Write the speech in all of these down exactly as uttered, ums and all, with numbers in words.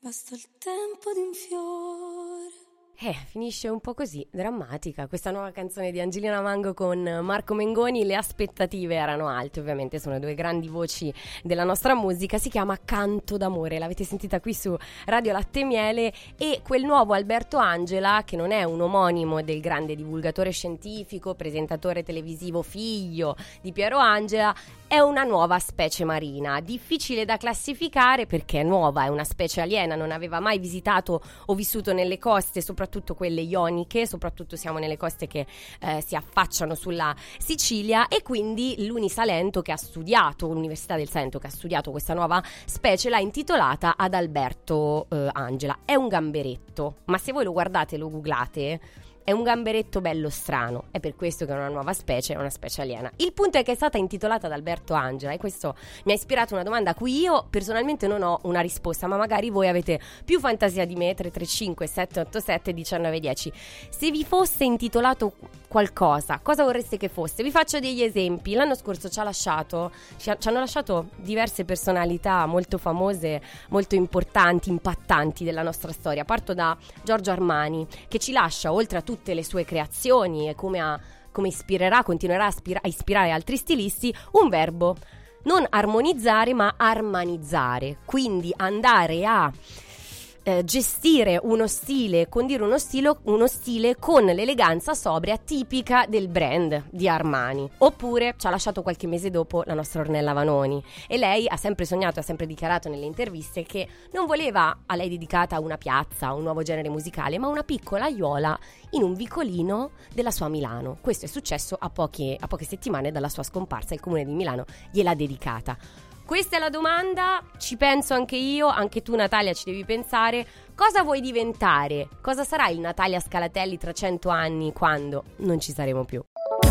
Basta il tempo di un fiore. Eh, finisce un po' così, drammatica, questa nuova canzone di Angelina Mango con Marco Mengoni. Le aspettative erano alte, ovviamente sono due grandi voci della nostra musica. Si chiama Canto d'amore, l'avete sentita qui su Radio Latte e Miele. E quel nuovo Alberto Angela, che non è un omonimo del grande divulgatore scientifico, presentatore televisivo figlio di Piero Angela, è una nuova specie marina, difficile da classificare perché è nuova, è una specie aliena, non aveva mai visitato o vissuto nelle coste, soprattutto quelle ioniche, soprattutto siamo nelle coste che eh, si affacciano sulla Sicilia, e quindi l'Unisalento, che ha studiato, l'Università del Salento che ha studiato questa nuova specie, l'ha intitolata ad Alberto eh, Angela. È un gamberetto, ma se voi lo guardate, lo googlate, è un gamberetto bello strano, è per questo che è una nuova specie, è una specie aliena. Il punto è che è stata intitolata ad Alberto Angela, e questo mi ha ispirato una domanda a cui io personalmente non ho una risposta, ma magari voi avete più fantasia di me. Tre tre cinque sette otto sette uno nove uno zero. Se vi fosse intitolato qualcosa, cosa vorreste che fosse? Vi faccio degli esempi. L'anno scorso ci ha lasciato ci, ha, ci hanno lasciato diverse personalità molto famose, molto importanti, impattanti della nostra storia. Parto da Giorgio Armani, che ci lascia, oltre a tutte le sue creazioni e come, a, come ispirerà, continuerà a, ispira, a ispirare altri stilisti, un verbo: non armonizzare ma armanizzare, quindi andare a Eh, gestire uno stile, condire uno stile, uno stile con l'eleganza sobria tipica del brand di Armani. Oppure ci ha lasciato qualche mese dopo la nostra Ornella Vanoni, e lei ha sempre sognato, ha sempre dichiarato nelle interviste che non voleva a lei dedicata una piazza, un nuovo genere musicale, ma una piccola aiuola in un vicolino della sua Milano. Questo è successo a poche, a poche settimane dalla sua scomparsa. Il comune di Milano gliel'ha dedicata. Questa è la domanda, ci penso anche io, anche tu Natalia ci devi pensare. Cosa vuoi diventare? Cosa sarà il Natalia Scalatelli tra cento anni, quando non ci saremo più?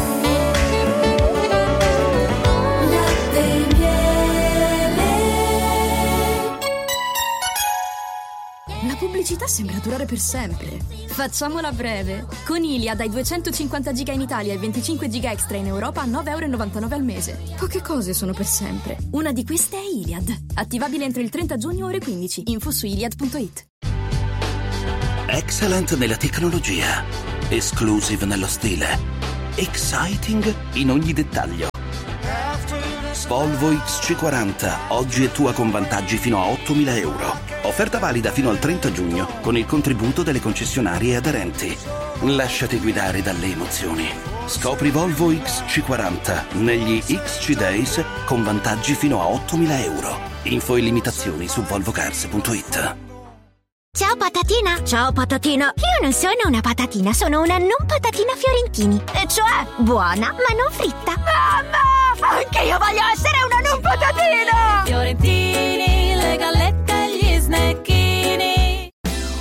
La pubblicità sembra durare per sempre. Facciamola breve. Con Iliad dai duecentocinquanta giga in Italia e venticinque giga extra in Europa a nove virgola novantanove euro al mese. Poche cose sono per sempre. Una di queste è Iliad. Attivabile entro il trenta giugno ore quindici. Info su iliad punto it. Excellent nella tecnologia, exclusive nello stile, exciting in ogni dettaglio. Volvo X C quaranta, oggi è tua con vantaggi fino a ottomila euro. Offerta valida fino al trenta giugno con il contributo delle concessionarie aderenti. Lasciati guidare dalle emozioni. Scopri Volvo X C quaranta negli X C Days con vantaggi fino a ottomila euro. Info e limitazioni su volvo cars punto it. Ciao patatina! Ciao patatina! Io non sono una patatina, sono una non patatina Fiorentini. E cioè, buona ma non fritta. Mamma! Anche io voglio essere una non patatina! Fiorentini, le gallette e gli snecchini.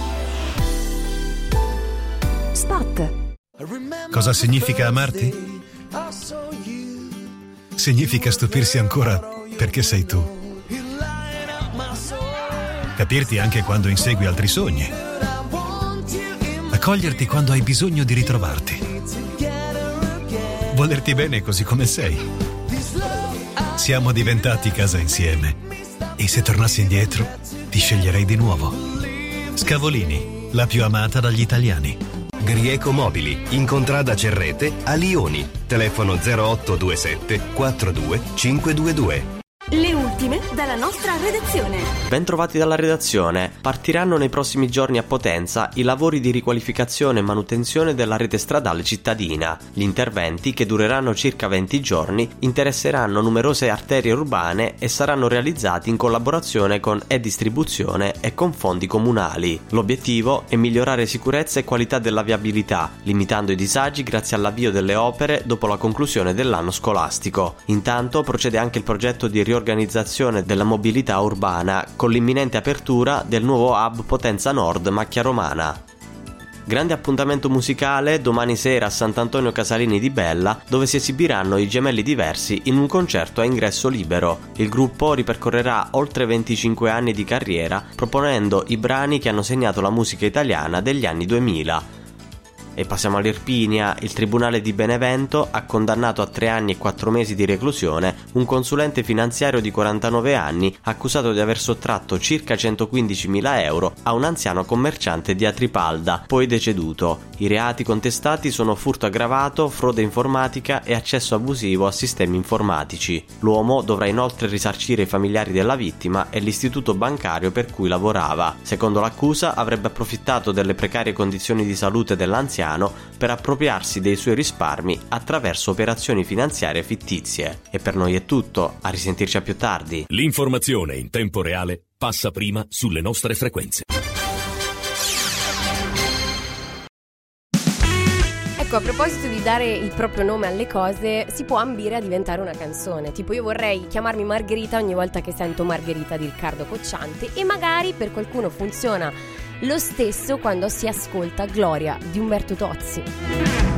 Spot. Cosa significa amarti? Significa stupirsi ancora perché sei tu. Capirti anche quando insegui altri sogni. Accoglierti quando hai bisogno di ritrovarti. Volerti bene così come sei. Siamo diventati casa insieme. E se tornassi indietro, ti sceglierei di nuovo. Scavolini, la più amata dagli italiani. Grieco Mobili, in contrada Cerrete a Lioni. Telefono zero otto due sette quattro due cinque due due. Le ultime dalla nostra redazione. Bentrovati dalla redazione. Partiranno nei prossimi giorni a Potenza i lavori di riqualificazione e manutenzione della rete stradale cittadina. Gli interventi, che dureranno circa venti giorni, interesseranno numerose arterie urbane e saranno realizzati in collaborazione con E-Distribuzione e con fondi comunali. L'obiettivo è migliorare sicurezza e qualità della viabilità, limitando i disagi grazie all'avvio delle opere dopo la conclusione dell'anno scolastico. Intanto procede anche il progetto di riorganizzazione della mobilità urbana con l'imminente apertura del nuovo hub Potenza Nord Macchia Romana. Grande appuntamento musicale domani sera a Sant'Antonio Casalini di Bella, dove si esibiranno i Gemelli Diversi in un concerto a ingresso libero. Il gruppo ripercorrerà oltre venticinque anni di carriera proponendo i brani che hanno segnato la musica italiana degli anni duemila. E passiamo all'Irpinia. Il Tribunale di Benevento ha condannato a tre anni e quattro mesi di reclusione un consulente finanziario di quarantanove anni accusato di aver sottratto circa centoquindicimila euro a un anziano commerciante di Atripalda, poi deceduto. I reati contestati sono furto aggravato, frode informatica e accesso abusivo a sistemi informatici. L'uomo dovrà inoltre risarcire i familiari della vittima e l'istituto bancario per cui lavorava. Secondo l'accusa avrebbe approfittato delle precarie condizioni di salute dell'anziano per appropriarsi dei suoi risparmi attraverso operazioni finanziarie fittizie. E per noi è tutto, a risentirci a più tardi. L'informazione in tempo reale passa prima sulle nostre frequenze. Ecco, a proposito di dare il proprio nome alle cose, si può ambire a diventare una canzone. Tipo, io vorrei chiamarmi Margherita ogni volta che sento Margherita di Riccardo Cocciante, e magari per qualcuno funziona lo stesso quando si ascolta Gloria di Umberto Tozzi.